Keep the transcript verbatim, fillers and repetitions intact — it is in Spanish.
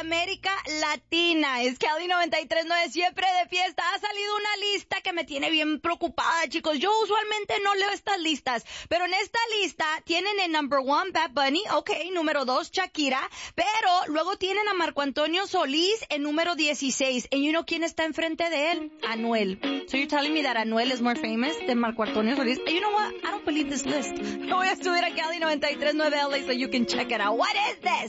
América Latina. Es Cali noventa y tres punto nueve, siempre de fiesta. Ha salido una lista que me tiene bien preocupada, chicos. Yo usualmente no leo estas listas, pero en esta lista tienen en number one Bad Bunny, ok, número dos Shakira, pero luego tienen a Marco Antonio Solís en número dieciséis. ¿Y you know quién está enfrente de él? Anuel. So you're telling me that Anuel is more famous than Marco Antonio Solís? And you know what? I don't believe this list. Lo voy a subir a Cali noventa y tres punto nueve L A so you can check it out. What is this?